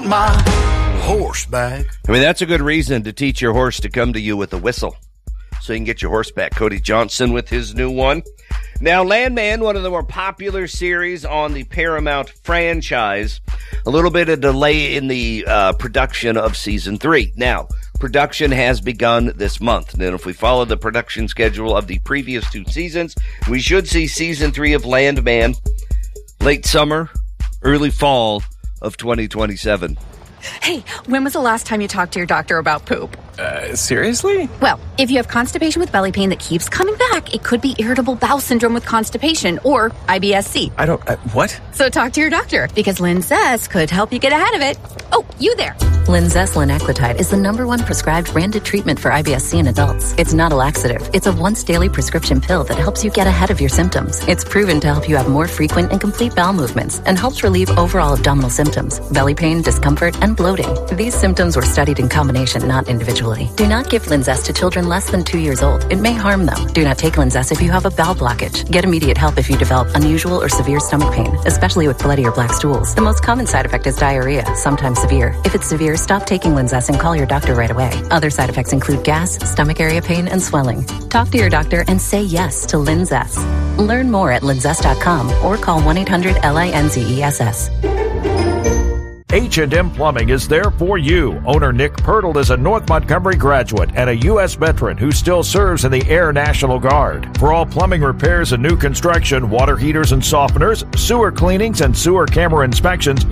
want my horse back. I mean, that's a good reason to teach your horse to come to you with a whistle, so you can get your horse back. Cody Johnson with his new one. Now, Landman, one of the more popular series on the Paramount franchise, a little bit of delay in the production of Season 3. Now, production has begun this month. And if we follow the production schedule of the previous 2 seasons, we should see Season 3 of Landman late summer, early fall of 2027. Hey, when was the last time you talked to your doctor about poop? Seriously? Well, if you have constipation with belly pain that keeps coming back, it could be irritable bowel syndrome with constipation or IBS-C. What? So talk to your doctor, because Linzess could help you get ahead of it. Oh, you there. Linzess linaclotide is the #1 prescribed branded treatment for IBS-C in adults. It's not a laxative. It's a once-daily prescription pill that helps you get ahead of your symptoms. It's proven to help you have more frequent and complete bowel movements and helps relieve overall abdominal symptoms, belly pain, discomfort, and bloating. These symptoms were studied in combination, not individually. Do not give Linzess to children less than 2 years old. It may harm them. Do not take Linzess if you have a bowel blockage. Get immediate help if you develop unusual or severe stomach pain, especially with bloody or black stools. The most common side effect is diarrhea, sometimes severe. If it's severe, stop taking Linzess and call your doctor right away. Other side effects include gas, stomach area pain, and swelling. Talk to your doctor and say yes to Linzess. Learn more at linzess.com or call 1-800-LINZESS. H&M Plumbing is there for you. Owner Nick Pirtle is a North Montgomery graduate and a U.S. veteran who still serves in the Air National Guard. For all plumbing repairs and new construction, water heaters and softeners, sewer cleanings, and sewer camera inspections,